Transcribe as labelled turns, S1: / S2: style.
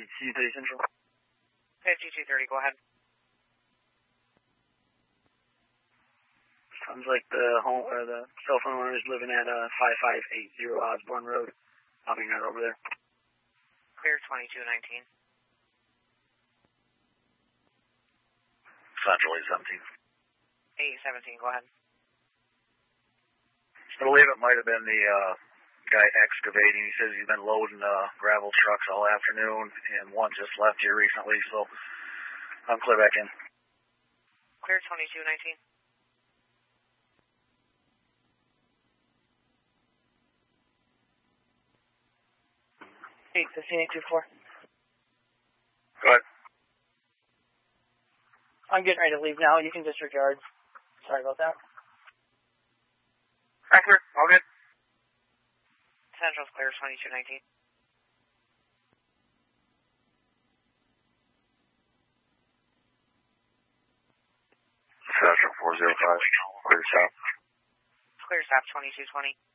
S1: 5230 Central.
S2: 5230, go ahead.
S1: Sounds like the home or the cell phone owner is living at 5580 Osborne Road. I'll be right over there.
S2: Clear 2219.
S3: Central 817.
S2: 817, go ahead.
S3: I believe it might have been the guy excavating. He says he's been loading gravel trucks all afternoon, and one just left here recently, so I'm clear back in.
S2: Clear 2219.
S1: Hey, 15824.
S3: Go ahead.
S1: I'm getting ready to leave now. You can disregard. Sorry about that.
S3: Clear. All good.
S2: Central's clear 2219.
S3: Central 405. Clear south.
S2: Clear south 2220.